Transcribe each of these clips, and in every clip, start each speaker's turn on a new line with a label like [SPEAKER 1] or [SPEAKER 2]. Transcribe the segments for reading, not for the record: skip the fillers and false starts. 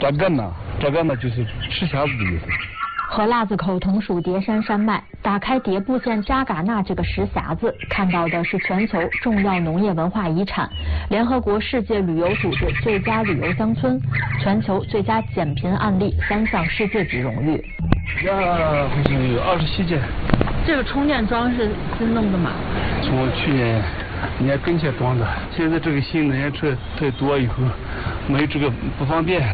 [SPEAKER 1] 扎干呐就是吃匣子的意思。
[SPEAKER 2] 和腊子口同属叠山山脉，打开迭部县扎尕那这个石匣子，看到的是全球重要农业文化遗产、联合国世界旅游组织最佳旅游乡村、全球最佳减贫案例3项世界级荣誉。
[SPEAKER 1] 好像有27件。
[SPEAKER 3] 这个充电桩是新弄的吗？
[SPEAKER 1] 从去年跟前装的，现在这个新能源车太多以后，没这个不方便。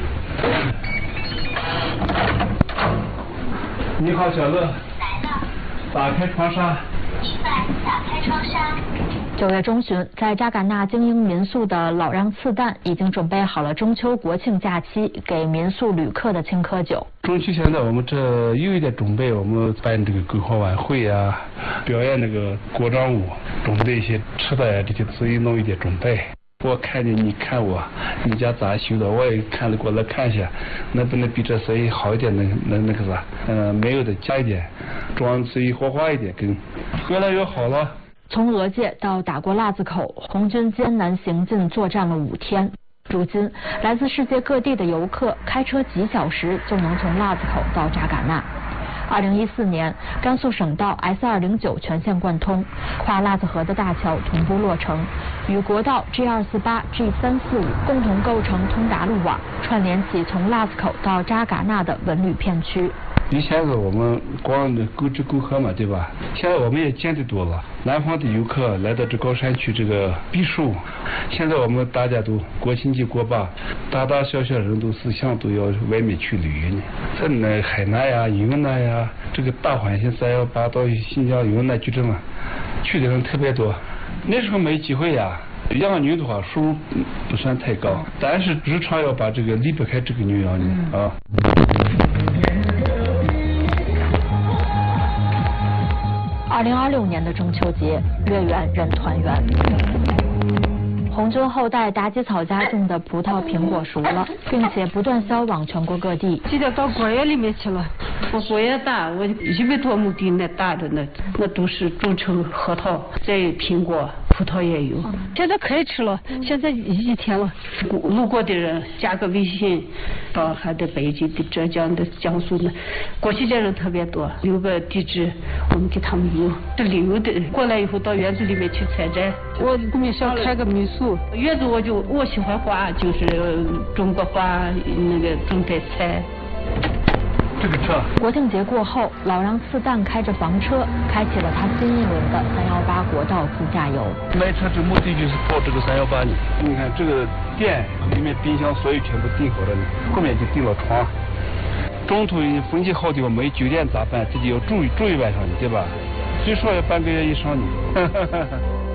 [SPEAKER 1] 你好，小乐。来了。打开窗纱。
[SPEAKER 2] 明白，打开窗纱。9月中旬，在扎尕那精英民宿的老让次旦已经准备好了中秋国庆假期给民宿旅客的青稞酒。
[SPEAKER 1] 中秋现在我们这有一点准备，我们办这个篝火晚会啊，表演那个国章舞，准备一些吃的呀，这些所以弄一点准备。我看见你看我，你家咋修的？我也看了过来看一下，能不能比这生意好一点？那个啥，没有的加一点，装生意花花一点，更越来越好了。
[SPEAKER 2] 从俄界到打过腊子口，红军艰难行进作战了5天。如今，来自世界各地的游客开车几小时就能从腊子口到扎尕那。2014年，甘肃省道 S209 全线贯通，跨腊子河的大桥同步落成，与国道 G248、G345 共同构成通达路网，串联起从腊子口到扎尕那的文旅片区。
[SPEAKER 1] 以前是我们光沟吃沟喝嘛，对吧？现在我们也见得多了，南方的游客来到这高山区这个避暑。现在我们大家都国庆节过吧，大大小小人都思想都要外面去旅游呢。在那海南呀、云南呀，这个大环线318到新疆云南矩阵嘛，去的人特别多。那时候没机会呀。养牛的话收入不算太高，但是日常要把这个离不开这个牛养的啊。
[SPEAKER 2] 2026年的中秋节，月圆人团圆。红军后代妲己草家种的葡萄、苹果熟了，并且不断销往全国各地。
[SPEAKER 3] 记得到果园里面去了，我果园大，我100多亩地那大的那都是种成核桃，再有苹果、葡萄也有。现在可以吃了，现在1天了。路过的人加个微信，到还得北京的、浙江的、江苏的，过去的人特别多，留个地址，我们给他们邮。这旅游的过来以后到园子里面去采摘。我后面想开个民宿。院子我喜欢花，就是种个花，那个种点菜。
[SPEAKER 1] 这个车。
[SPEAKER 2] 国庆节过后，老让次旦开着房车，开启了他新一轮的318国道自驾游。
[SPEAKER 1] 买车这目的就是跑这个318里。你看这个店里面冰箱所有全部订好了，后面就订了床。中途风景好地方没酒店咋办？自己要住一晚上的，对吧？最少要半个月以上的。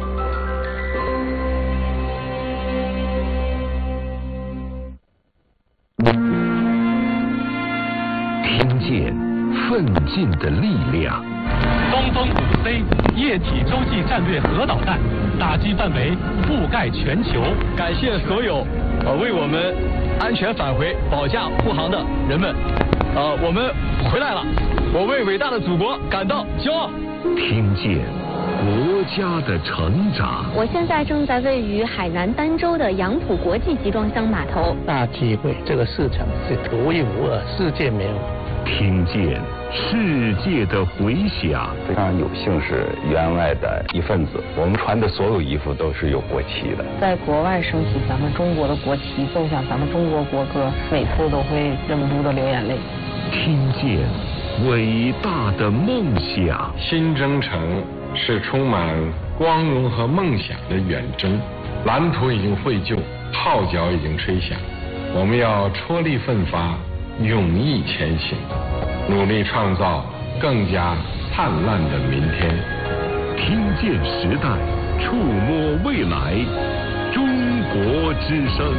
[SPEAKER 4] 听见奋进的力量。
[SPEAKER 5] 东风5C 液体洲际战略核导弹打击范围覆盖全球。
[SPEAKER 6] 感谢所有为我们安全返回保驾护航的人们。我们回来了，我为伟大的祖国感到骄傲。
[SPEAKER 4] 听见国家的成长。
[SPEAKER 7] 我现在正在位于海南儋州的杨浦国际集装箱码头。
[SPEAKER 8] 大机会，这个市场是独一无二，世界没有。
[SPEAKER 4] 听见世界的回响。
[SPEAKER 9] 非常有幸是员外的一份子，我们穿的所有衣服都是有国旗的。
[SPEAKER 10] 在国外升起咱们中国的国旗，奏响咱们中国国歌，每次都会忍不住的流眼泪。
[SPEAKER 4] 听见伟大的梦想。
[SPEAKER 11] 新征程是充满光荣和梦想的远征，蓝图已经绘就，号角已经吹响，我们要踔厉奋发，勇毅前行，努力创造更加灿烂的明天。
[SPEAKER 4] 听见时代，触摸未来，中国之声。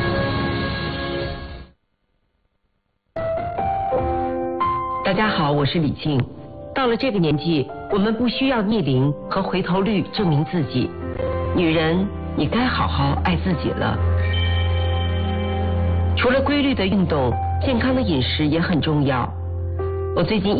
[SPEAKER 12] 大家好，我是李静。到了这个年纪，我们不需要逆龄和回头率证明自己。女人，你该好好爱自己了。除了规律的运动，健康的饮食也很重要。我最近